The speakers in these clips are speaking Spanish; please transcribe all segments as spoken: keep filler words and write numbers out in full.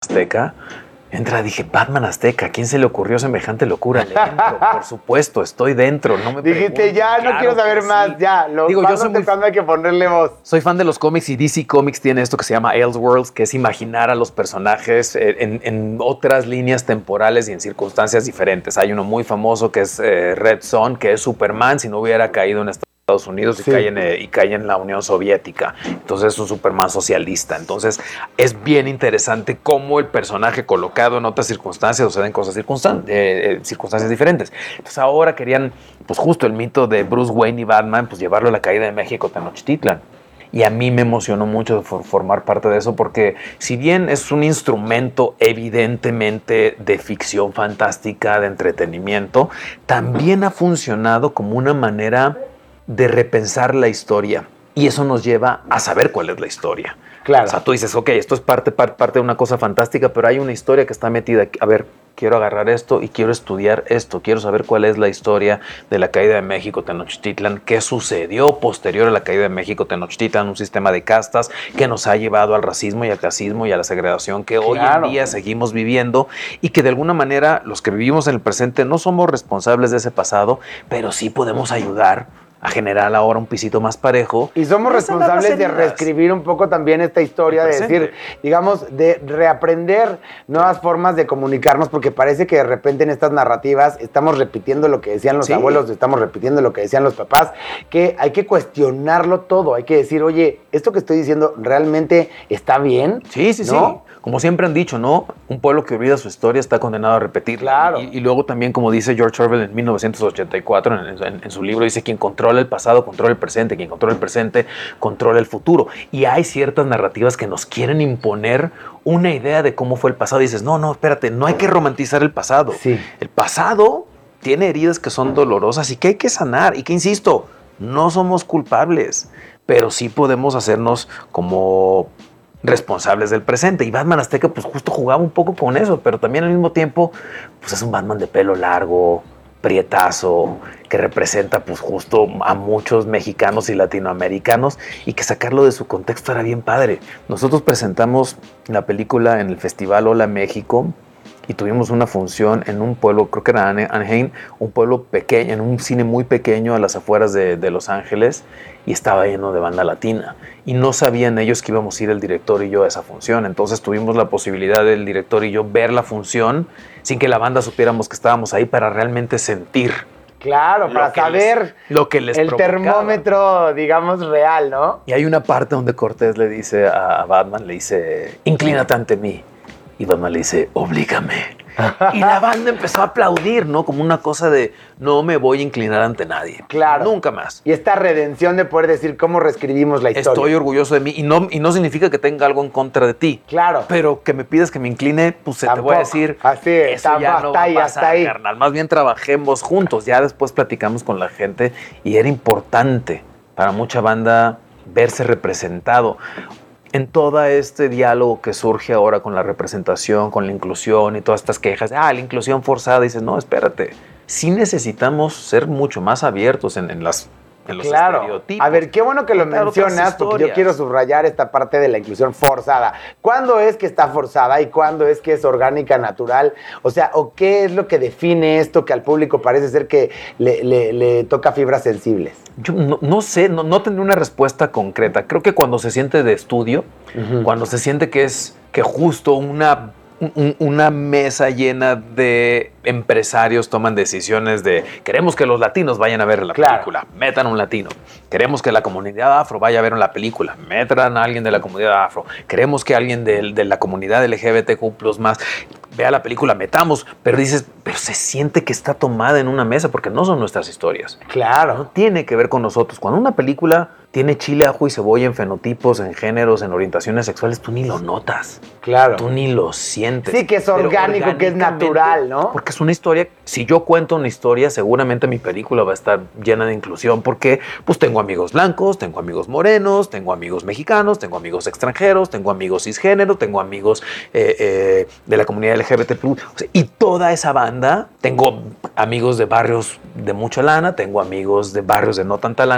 Azteca, entra, dije, Batman Azteca, ¿a quién se le ocurrió semejante locura? Le entro, por supuesto, estoy dentro, no me Dijiste, ya, no claro quiero saber más, sí. ya. Los Digo, yo soy muy, cuando hay que ponerle voz. Soy fan de los cómics y D C Comics tiene esto que se llama Elseworlds, que es imaginar a los personajes en, en otras líneas temporales y en circunstancias diferentes. Hay uno muy famoso que es eh, Red Son, que es Superman si no hubiera caído en Estados Unidos sí. y, cae en, eh, y cae en la Unión Soviética. Entonces es un Superman socialista. Entonces es bien interesante cómo el personaje colocado en otras circunstancias suceden cosas circunstan eh, eh, circunstancias diferentes. Entonces ahora querían, pues justo el mito de Bruce Wayne y Batman, pues llevarlo a la caída de México, Tenochtitlan. Y a mí me emocionó mucho formar parte de eso porque si bien es un instrumento evidentemente de ficción fantástica, de entretenimiento, también ha funcionado como una manera de repensar la historia. Y eso nos lleva a saber cuál es la historia. Claro. O sea, tú dices, ok, esto es parte, parte, parte de una cosa fantástica, pero hay una historia que está metida aquí. A ver, quiero agarrar esto y quiero estudiar esto. Quiero saber cuál es la historia de la caída de México, Tenochtitlan, qué sucedió posterior a la caída de México, Tenochtitlan, un sistema de castas que nos ha llevado al racismo y al clasismo y a la segregación que claro. hoy en día seguimos viviendo y que de alguna manera los que vivimos en el presente no somos responsables de ese pasado, pero sí podemos ayudar a generar ahora un pisito más parejo. Y somos responsables de reescribir un poco también esta historia, de decir, digamos, de reaprender nuevas formas de comunicarnos, porque parece que de repente en estas narrativas estamos repitiendo lo que decían los sí. abuelos, estamos repitiendo lo que decían los papás, que hay que cuestionarlo todo, hay que decir, oye, ¿esto que estoy diciendo realmente está bien? Sí, sí, ¿no? sí. Como siempre han dicho, ¿no? Un pueblo que olvida su historia está condenado a repetirla. Claro. Y, y luego también, como dice George Orwell en mil novecientos ochenta y cuatro, en, en, en su libro, dice, quien controla el pasado, controla el presente. Quien controla el presente, controla el futuro. Y hay ciertas narrativas que nos quieren imponer una idea de cómo fue el pasado. Y dices, no, no, espérate, no hay que romantizar el pasado. Sí. El pasado tiene heridas que son dolorosas y que hay que sanar. Y que, insisto, no somos culpables, pero sí podemos hacernos como responsables del presente. Y Batman Azteca pues justo jugaba un poco con eso, pero también al mismo tiempo pues es un Batman de pelo largo, prietazo, que representa pues justo a muchos mexicanos y latinoamericanos y que sacarlo de su contexto era bien padre. Nosotros presentamos la película en el Festival Hola México y tuvimos una función en un pueblo, creo que era Anaheim, un pueblo pequeño, en un cine muy pequeño a las afueras de, de Los Ángeles, y estaba lleno de banda latina. Y no sabían ellos que íbamos a ir el director y yo a esa función. Entonces tuvimos la posibilidad del director y yo ver la función sin que la banda supiéramos que estábamos ahí para realmente sentir. Claro, para saber les, lo que les el provocaba. Termómetro, digamos, real, ¿no? Y hay una parte donde Cortés le dice a, a Batman, le dice, inclínate ante mí. Y Batman le dice, oblígame. Y la banda empezó a aplaudir, ¿no? Como una cosa de, no me voy a inclinar ante nadie. Claro. Nunca más. Y esta redención de poder decir cómo reescribimos la historia. Estoy orgulloso de mí. Y no, y no significa que tenga algo en contra de ti. Claro. Pero que me pidas que me incline, pues se te voy a decir, así es, eso ya no va a ahí, pasar, ahí. carnal. Más bien trabajemos juntos. Ya después platicamos con la gente y era importante para mucha banda verse representado en todo este diálogo que surge ahora con la representación, con la inclusión y todas estas quejas. Ah, la inclusión forzada. Dices, no, espérate. Sí necesitamos ser mucho más abiertos en, en, las, en los claro. estereotipos. A ver, qué bueno que lo mencionas, porque yo quiero subrayar esta parte de la inclusión forzada. ¿Cuándo es que está forzada y cuándo es que es orgánica, natural? O sea, ¿o qué es lo que define esto que al público parece ser que le, le, le toca fibras sensibles? Yo no, no sé, no, no tendré una respuesta concreta. Creo que cuando se siente de estudio, uh-huh. cuando se siente que es que justo una, un, una mesa llena de empresarios toman decisiones de queremos que los latinos vayan a ver la claro. película, metan un latino. Queremos que la comunidad afro vaya a ver la película, metan a alguien de la comunidad afro. Queremos que alguien de, de la comunidad L G B T Q plus más vea la película, metamos. Pero dices, pero se siente que está tomada en una mesa porque no son nuestras historias. Claro. No tiene que ver con nosotros. Cuando una película tiene chile, ajo y cebolla en fenotipos, en géneros, en orientaciones sexuales, tú ni lo notas. Claro. Tú ni lo sientes. Sí, que es orgánico, que es natural, ¿no? Porque es una historia. Si yo cuento una historia, seguramente mi película va a estar llena de inclusión porque pues tengo amigos blancos, tengo amigos morenos, tengo amigos mexicanos, tengo amigos extranjeros, tengo amigos cisgénero, tengo amigos eh, eh, de la comunidad L G B T plus. O sea, y toda esa banda, tengo amigos de barrios de mucha lana, tengo amigos de barrios de no tanta lana,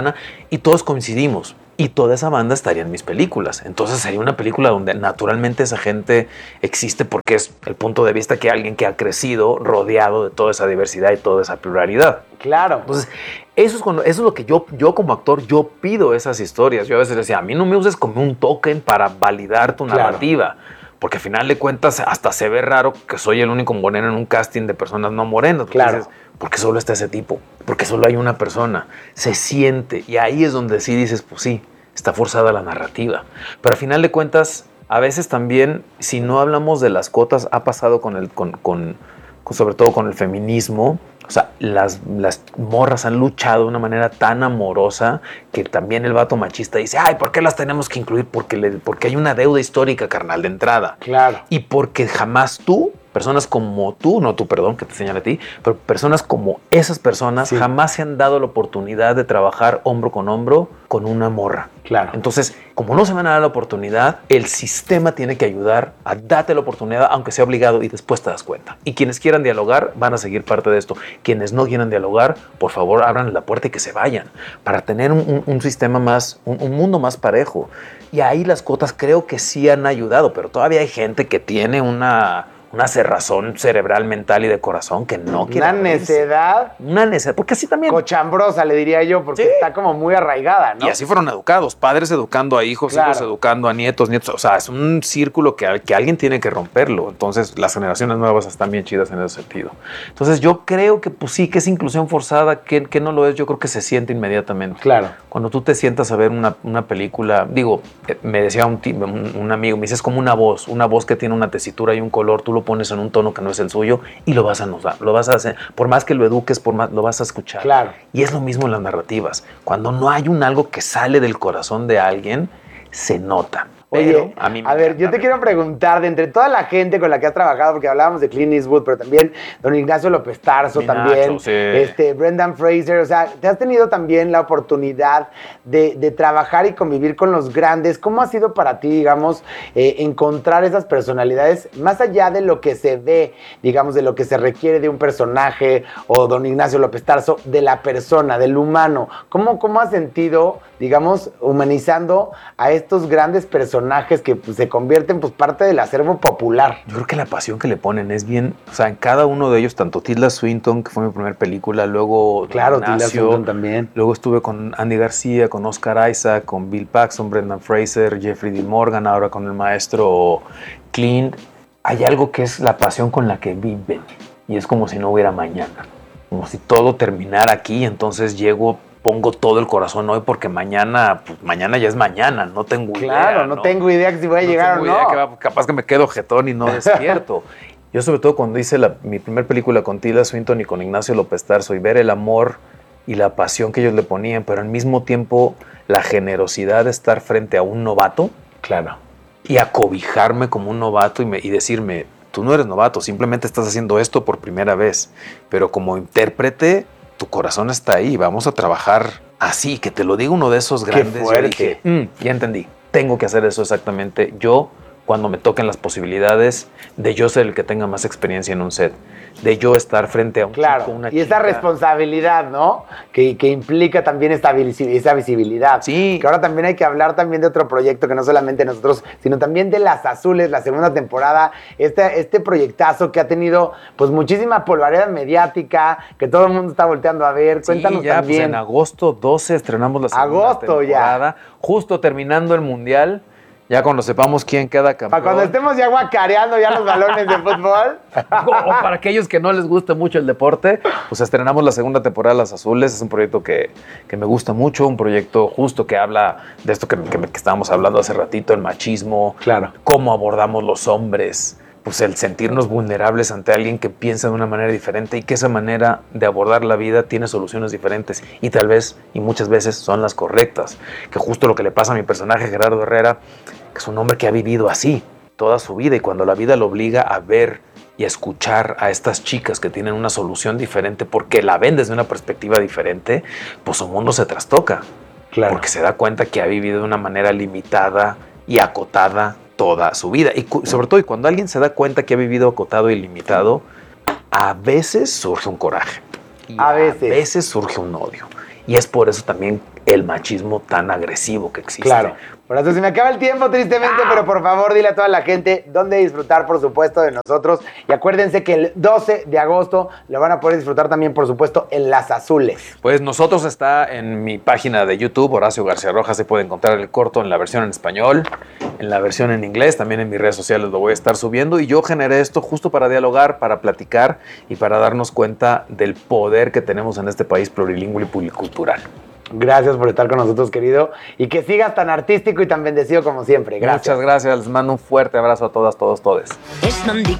y todos coincidimos. Y toda esa banda estaría en mis películas. Entonces sería una película donde naturalmente esa gente existe porque es el punto de vista que alguien que ha crecido rodeado de toda esa diversidad y toda esa pluralidad. Claro. Entonces, eso es, cuando, eso es lo que yo, yo como actor, yo pido esas historias. Yo a veces decía, a mí no me uses como un token para validar tu narrativa. Claro. Porque al final de cuentas hasta se ve raro que soy el único moreno en un casting de personas no morenas. Claro. Dices, porque solo está ese tipo, porque solo hay una persona, se siente, y ahí es donde sí dices, pues sí, está forzada la narrativa. Pero al final de cuentas, a veces también, si no hablamos de las cuotas, ha pasado con el, con, con, con sobre todo con el feminismo. O sea, las, las morras han luchado de una manera tan amorosa que también el vato machista dice, ay, ¿por qué las tenemos que incluir? Porque, le, porque hay una deuda histórica, carnal, de entrada. Claro. Y porque jamás tú, personas como tú, no tú, perdón, que te señale a ti, pero personas como esas personas sí. jamás se han dado la oportunidad de trabajar hombro con hombro con una morra. Claro. Entonces, como no se van a dar la oportunidad, el sistema tiene que ayudar a darte la oportunidad, aunque sea obligado, y después te das cuenta. Y quienes quieran dialogar van a seguir parte de esto. Quienes no quieran dialogar, por favor, abran la puerta y que se vayan para tener un, un, un sistema más, un, un mundo más parejo. Y ahí las cuotas creo que sí han ayudado, pero todavía hay gente que tiene una... una cerrazón cerebral, mental y de corazón que no quiere. Una necedad. Una necedad, porque así también. Cochambrosa, le diría yo, porque sí. está como muy arraigada, ¿no? Y así fueron educados, padres educando a hijos, claro. hijos educando a nietos, nietos. O sea, es un círculo que, que alguien tiene que romperlo. Entonces, las generaciones nuevas están bien chidas en ese sentido. Entonces, yo creo que, pues sí, que es inclusión forzada, que, que no lo es, yo creo que se siente inmediatamente. Claro. Cuando tú te sientas a ver una, una película, digo, me decía un, un, un amigo, me dice, es como una voz, una voz que tiene una tesitura y un color, tú lo pones en un tono que no es el suyo y lo vas a notar, lo vas a hacer, por más que lo eduques, por más, lo vas a escuchar. Claro. Y es lo mismo en las narrativas. Cuando no hay un algo que sale del corazón de alguien, se nota. Oye, a, mí me a ver, yo te quiero preguntar, de entre toda la gente con la que has trabajado, porque hablábamos de Clint Eastwood, pero también don Ignacio López Tarso, Mi también, Nacho, sí. este, Brendan Fraser, o sea, te has tenido también la oportunidad de, de trabajar y convivir con los grandes. ¿Cómo ha sido para ti, digamos, eh, encontrar esas personalidades, más allá de lo que se ve, digamos, de lo que se requiere de un personaje, o don Ignacio López Tarso, de la persona, del humano? ¿Cómo, cómo has sentido, digamos, humanizando a estos grandes personajes que pues, se convierten pues parte del acervo popular? Yo creo que la pasión que le ponen es bien, o sea, en cada uno de ellos, tanto Tilda Swinton, que fue mi primera película, luego claro, Ignacio, Tilda Swinton también. Luego estuve con Andy García, con Oscar Isaac, con Bill Paxton, Brendan Fraser, Jeffrey D. Morgan, ahora con el maestro Clint. Hay algo que es la pasión con la que viven y es como si no hubiera mañana, como si todo terminara aquí, entonces llego, pongo todo el corazón hoy porque mañana, pues mañana ya es mañana, no tengo claro, idea. Claro, no, no tengo idea si voy a no llegar o no. Que va, capaz que me quedo jetón y no despierto. Yo sobre todo cuando hice la, mi primera película con Tilda Swinton y con Ignacio López Tarso y ver el amor y la pasión que ellos le ponían, pero al mismo tiempo la generosidad de estar frente a un novato, claro, y acobijarme como un novato y, me, y decirme, tú no eres novato, simplemente estás haciendo esto por primera vez, pero como intérprete, tu corazón está ahí, vamos a trabajar así, que te lo diga uno de esos grandes. Qué fuerte. Yo dije, mm, ya entendí, tengo que hacer eso exactamente yo cuando me toquen las posibilidades de yo ser el que tenga más experiencia en un set, de yo estar frente a un claro, chico, una y esa chica. responsabilidad, ¿no? Que, que implica también esta, esa visibilidad. Sí. Que ahora también hay que hablar también de otro proyecto que no solamente nosotros, sino también de Las Azules, la segunda temporada, este, este proyectazo que ha tenido pues muchísima polvareda mediática, que todo el mundo está volteando a ver. Cuéntanos sí, ya, también. Pues en agosto doce estrenamos la segunda agosto temporada, ya. justo terminando el Mundial. Ya cuando sepamos quién queda campeón. Para cuando estemos ya guacareando ya los balones de fútbol. O para aquellos que no les guste mucho el deporte, pues estrenamos la segunda temporada de Las Azules. Es un proyecto que, que me gusta mucho, un proyecto justo que habla de esto que, que, que estábamos hablando hace ratito, el machismo, claro, cómo abordamos los hombres, pues el sentirnos vulnerables ante alguien que piensa de una manera diferente y que esa manera de abordar la vida tiene soluciones diferentes y tal vez, y muchas veces, son las correctas. Que justo lo que le pasa a mi personaje, Gerardo Herrera, que es un hombre que ha vivido así toda su vida y cuando la vida lo obliga a ver y a escuchar a estas chicas que tienen una solución diferente porque la ven desde una perspectiva diferente, pues su mundo se trastoca. Claro. Porque se da cuenta que ha vivido de una manera limitada y acotada toda su vida. Y sobre todo, y cuando alguien se da cuenta que ha vivido acotado y limitado, a veces surge un coraje. Y a veces. A veces surge un odio. Y es por eso también el machismo tan agresivo que existe. Claro. Por eso se me acaba el tiempo, tristemente, ah. pero por favor, dile a toda la gente dónde disfrutar, por supuesto, de nosotros. Y acuérdense que el doce de agosto lo van a poder disfrutar también, por supuesto, en Las Azules. Pues nosotros está en mi página de YouTube, Horacio García Rojas, se puede encontrar el corto en la versión en español, en la versión en inglés, también en mis redes sociales lo voy a estar subiendo. Y yo generé esto justo para dialogar, para platicar y para darnos cuenta del poder que tenemos en este país plurilingüe y pluricultural. Gracias por estar con nosotros, querido. Y que sigas tan artístico y tan bendecido como siempre. Gracias. Muchas gracias. Les mando un fuerte abrazo a todas, todos, todes.